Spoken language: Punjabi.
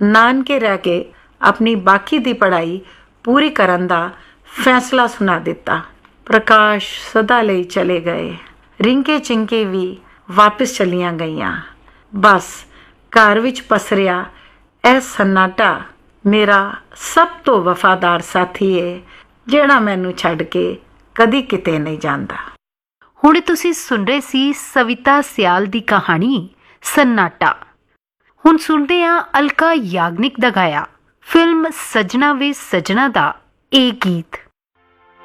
ਨਾਨਕੇ ਰਹਿ ਕੇ ਆਪਣੀ ਬਾਕੀ ਦੀ ਪੜ੍ਹਾਈ ਪੂਰੀ ਕਰਨ ਦਾ ਫੈਸਲਾ ਸੁਣਾ ਦਿੱਤਾ। ਪ੍ਰਕਾਸ਼ ਸਦਾ ਲਈ ਚਲੇ ਗਏ। ਰਿੰਕੇ ਚਿੰਕੇ ਵੀ ਵਾਪਿਸ ਚਲੀਆਂ ਗਈਆਂ। ਬਸ ਘਰ ਵਿੱਚ ਪਸਰਿਆ ਇਹ ਸੰਨਾਟਾ ਮੇਰਾ ਸਭ ਤੋਂ ਵਫਾਦਾਰ ਸਾਥੀ ਹੈ, ਜਿਹੜਾ ਮੈਨੂੰ ਛੱਡ ਕੇ ਕਦੀ ਕਿਤੇ ਨਹੀਂ ਜਾਂਦਾ। ਹੁਣ ਤੁਸੀਂ ਸੁਣ ਰਹੇ ਸੀ ਸਵਿਤਾ ਸਿਆਲ ਦੀ ਕਹਾਣੀ ਸੰਨਾਟਾ। ਹੁਣ ਸੁਣਦੇ ਹਾਂ ਅਲਕਾ ਯਾਗਨਿਕ ਦਾ ਗਾਇਆ ਫਿਲਮ ਸਜਣਾ ਵੇ ਸਜਣਾ ਦਾ ਇਹ ਗੀਤ।